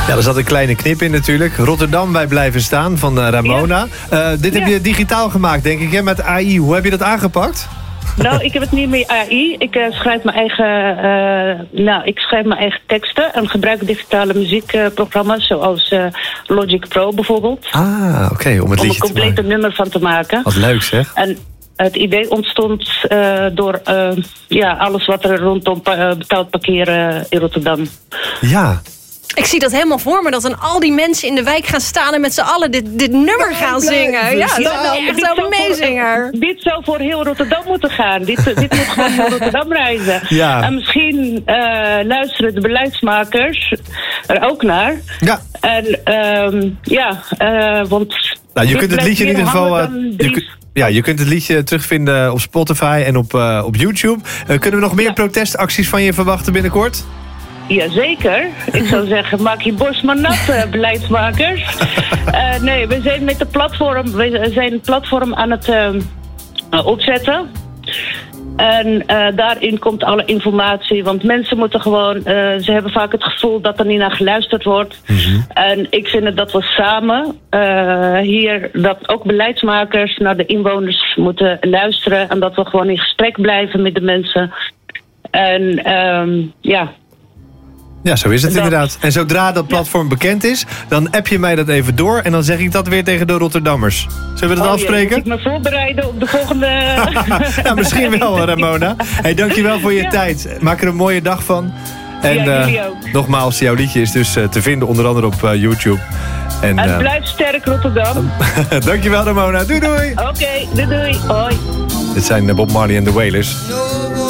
Ja, er zat een kleine knip in natuurlijk. Rotterdam, wij blijven staan van Ramona. Dit heb je digitaal gemaakt, denk ik, hè, met AI. Hoe heb je dat aangepakt? Nou, ik heb het niet meer AI. Ik schrijf mijn eigen teksten en gebruik digitale muziekprogramma's zoals Logic Pro bijvoorbeeld. Ah, oké, om het liedje te maken. Om een complete nummer van te maken. Wat leuk zeg. En het idee ontstond door alles wat er rondom betaald parkeren in Rotterdam. Ja. Ik zie dat helemaal voor me, dat dan al die mensen in de wijk gaan staan en met z'n allen dit nummer gaan zingen. Ja, dat is echt zo'n meezinger. Dit zou voor heel Rotterdam moeten gaan. Dit moet gewoon heel Rotterdam reizen. Ja. En misschien luisteren de beleidsmakers er ook naar. Ja. En want... Nou, je kunt het liedje in ieder geval... je kunt het liedje terugvinden op Spotify en op YouTube. Kunnen we nog meer protestacties van je verwachten binnenkort? Jazeker. Ik zou zeggen, maak je borst maar nat, beleidsmakers. Nee, we zijn met de platform... We zijn een platform aan het opzetten. En daarin komt alle informatie. Want mensen moeten gewoon... ze hebben vaak het gevoel dat er niet naar geluisterd wordt. Mm-hmm. En ik vind dat we samen hier... dat ook beleidsmakers naar de inwoners moeten luisteren. En dat we gewoon in gesprek blijven met de mensen. En Ja, zo is het inderdaad. En zodra dat platform bekend is, dan app je mij dat even door... en dan zeg ik dat weer tegen de Rotterdammers. Zullen we dat afspreken? Moet ik me voorbereiden op de volgende... Ja, misschien wel, Ramona. Hey, dankjewel voor je tijd. Maak er een mooie dag van. En jullie ook. Nogmaals, jouw liedje is dus te vinden, onder andere op YouTube. En blijf sterk, Rotterdam. Dankjewel, Ramona. Doei, doei. Oké, doei, doei. Hoi. Dit zijn Bob Marley en de Wailers.